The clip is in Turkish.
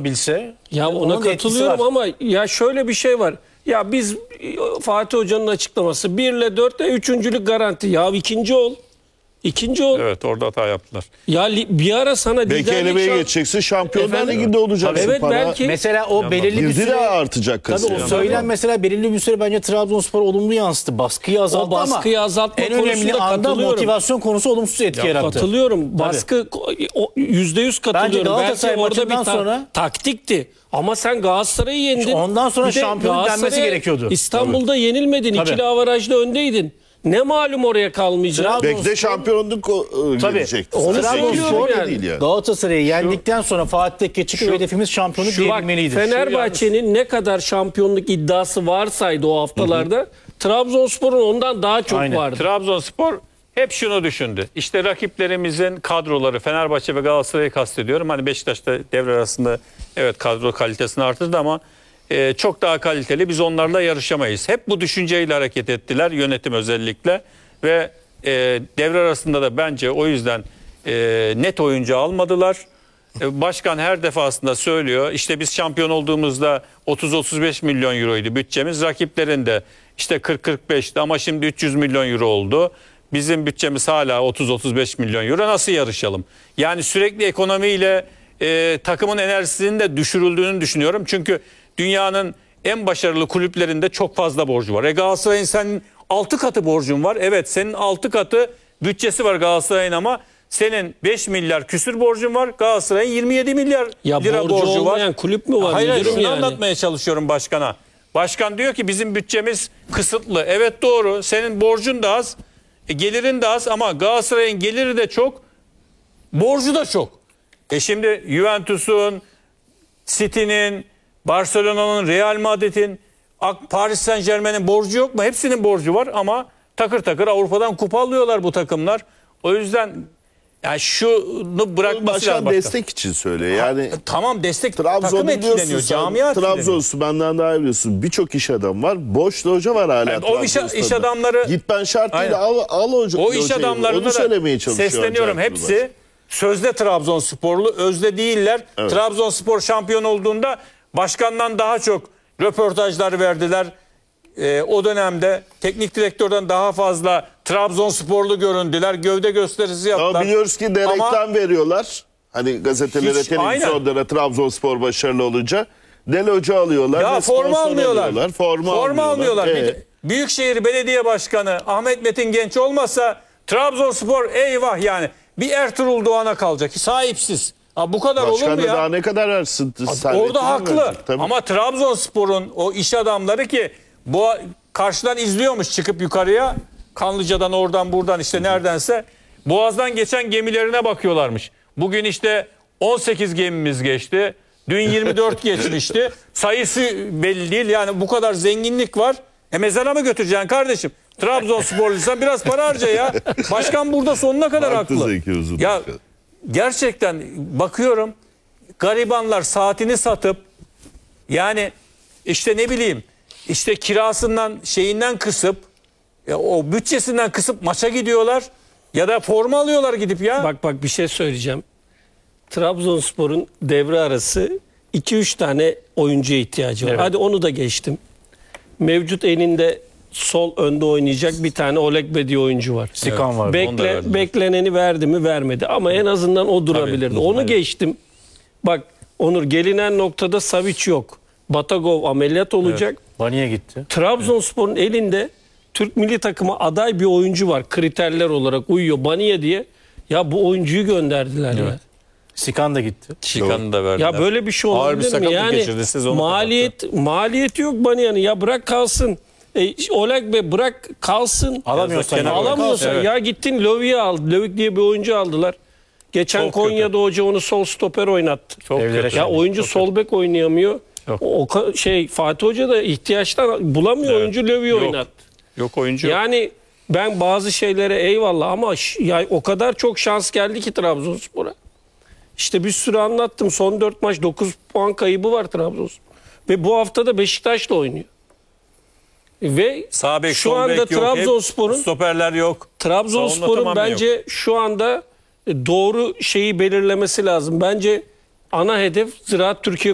olabilse. Ya ona onun da etkisi katılıyorum var. ama ya şöyle bir şey var. Ya biz Fatih Hoca'nın açıklaması 1 ile 4 ile üçüncülük garanti. Ya ikinci ol. İkinci ol. Evet, orada hata yaptılar. Ya bir ara sana Belki elemeye geçeceksin. Şampiyonlar Efendim? Ligi'nde olacaksın. Evet, para. belki. Mesela o belirli bir Girdi de süre... artacak Tabii kasaya. o söylem mesela belirli bir süre bence Trabzonspor olumlu yansıttı. Baskıyı azalttı O baskıyı ama azaltma en önemli konusunda anda katılıyorum. motivasyon konusu olumsuz etki yarattı. Katılıyorum. Baskı %100 katılıyorum. Galatasaray Belki orada bir maçından sonra- taktikti. Ama sen Galatasaray'ı yendin. Ondan sonra Bir de şampiyonluk denmesi Galatasaray'a gerekiyordu. İstanbul'da yenilmedin. Tabii. İkili avarajda öndeydin. Ne malum oraya kalmayacak. Belki de şampiyonluk Tabii. gelecekti. Onu Trabzonspor söylüyorum yani. değil yani. Galatasaray'ı yendikten sonra Fatih Tekke çıkıp hedefimiz şampiyonluk Şu bak, diyebilmeliydi. Fenerbahçe'nin ne kadar şampiyonluk iddiası varsaydı o haftalarda Trabzonspor'un ondan daha çok Aynen. vardı. Trabzonspor hep şunu düşündü. İşte rakiplerimizin kadroları, Fenerbahçe ve Galatasaray'ı kastediyorum. Hani Beşiktaş'ta devre arasında evet kadro kalitesini artırdı ama çok daha kaliteli, biz onlarla yarışamayız. Hep bu düşünceyle hareket ettiler, yönetim özellikle ve devre arasında da bence o yüzden net oyuncu almadılar. Başkan her defasında söylüyor, işte biz şampiyon olduğumuzda 30-35 milyon euroydu bütçemiz. Rakiplerin de işte 40-45'ti ama şimdi 300 milyon euro oldu. Bizim bütçemiz hala 30-35 milyon euro, nasıl yarışalım? Yani sürekli ekonomiyle takımın enerjisinin de düşürüldüğünü düşünüyorum. Çünkü dünyanın en başarılı kulüplerinde çok fazla borcu var. Galatasaray'ın senin 6 katı borcun var. Evet, senin 6 katı bütçesi var Galatasaray'ın ama senin 5 milyar küsür borcun var. Galatasaray'ın 27 milyar Ya lira borcu borcu var. olmayan kulüp mü var? Hayır, Müdürüm şunu yani. anlatmaya çalışıyorum başkana. Başkan diyor ki bizim bütçemiz kısıtlı. Evet, doğru. Senin borcun da az, gelirin de az ama Galatasaray'ın geliri de çok, borcu da çok. Şimdi Juventus'un, City'nin, Barcelona'nın, Real Madrid'in, Paris Saint-Germain'in borcu yok mu? Hepsinin borcu var ama takır takır Avrupa'dan kupa alıyorlar bu takımlar. O yüzden yani şunu bırakması Başkan lazım. destek için söylüyor. Yani Tamam, destek, takım Trabzon'da etkileniyor, diyorsun camia sen, etkileniyor. Trabzon'sun benden daha iyi biliyorsun. Birçok iş adam var. Boş loca var hala. Yani o iş Trabzonspor'da. adamları, Git ben şart değil, aynen, al hoca, o iş hocayı. adamlarına Onu söylemeye da çalışıyor. sesleniyorum. Ancak Hepsi sözde Trabzonsporlu, özde değiller. Evet. Trabzonspor şampiyon olduğunda başkandan daha çok röportajlar verdiler. O dönemde teknik direktörden daha fazla Trabzonsporlu göründüler. Gövde gösterisi yaptılar. Ama biliyoruz ki de Ama reklam veriyorlar. Hani gazetelere, Hiç, televizyonlara Trabzonspor başarılı olunca Del Hoca alıyorlar. ya ve forma sponsor almıyorlar. alıyorlar. Forma almıyorlar. Büyükşehir Belediye Başkanı Ahmet Metin Genç olmasa Trabzonspor eyvah yani. Bir Ertuğrul Doğan'a kalacak. Sahipsiz. Ha, bu kadar olur Başkan mu da ya? daha ne kadar versin? Orada haklı. Ama Trabzonspor'un o iş adamları ki bu karşıdan izliyormuş çıkıp yukarıya. Kanlıca'dan, oradan buradan, işte neredense Boğaz'dan geçen gemilerine bakıyorlarmış. Bugün işte 18 gemimiz geçti. Dün 24 geçmişti. Sayısı belli değil. Yani bu kadar zenginlik var. Mezara mı götüreceksin kardeşim? Trabzonsporluysan biraz para harca ya. Başkan burada sonuna kadar haklı. Ya gerçekten bakıyorum, garibanlar saatini satıp, yani işte ne bileyim, işte kirasından şeyinden kısıp, o bütçesinden kısıp maça gidiyorlar ya da forma alıyorlar gidip ya. Bak bir şey söyleyeceğim. Trabzonspor'un devre arası 2-3 tane oyuncuya ihtiyacı var. Evet. Hadi onu da geçtim. Mevcut elinde sol önde oynayacak bir tane Oleg diye oyuncu var. Sikan var. Onu da verdiler. Bekleneni verdi mi vermedi ama en azından o durabilirdi. Tabii, Onu evet. geçtim. Bak Onur, gelinen noktada Savic yok. Batagov ameliyat olacak. Baniye gitti. Trabzonspor'un elinde Türk milli takıma aday bir oyuncu var. Kriterler olarak uyuyor. Baniye diye. Ya bu oyuncuyu gönderdiler ya. Sikan da gitti. Şikan'ı da verdiler. Ya böyle bir şey Ağır bir olabilir mi? sakatlık Yani geçirdi, sezonu maliyeti yok Baniye'nin. Ya bırak kalsın. Oleg Bey bırak kalsın. Alamıyorsan Kenar- Alamıyorsan Evet. ya gittin Lövik'i al. Lövik diye bir oyuncu aldılar. Geçen Çok Konya'da hoca onu sol stoper oynattı. Çok Evlere kötü. Ya oyuncu sol bek oynayamıyor. Yok. Fatih Hoca da ihtiyaçtan bulamıyor, Evet. oyuncu Lövik'i Yok. oynattı. Yok, oyuncu yok. Yani ben bazı şeylere eyvallah ama ya o kadar çok şans geldi ki Trabzonspor'a. İşte bir sürü anlattım. Son 4 maç 9 puan kaybı var Trabzonspor. Ve bu hafta da Beşiktaş'la oynuyor. Ve Sağ bek, şu sol anda bek yok. Hep Trabzonspor'un stoperler yok. Savunma Trabzonspor'un tamamen bence yok. şu anda doğru şeyi belirlemesi lazım. Bence ana hedef Ziraat Türkiye